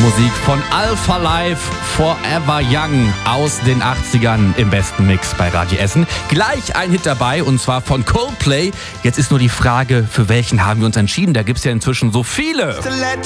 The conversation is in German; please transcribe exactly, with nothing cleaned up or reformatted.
Musik von Alpha Live, Forever Young aus den achtzigern im besten Mix bei Radio Essen. Gleich ein Hit dabei und zwar von Coldplay. Jetzt ist nur die Frage, für welchen haben wir uns entschieden? Da gibt es ja inzwischen so viele.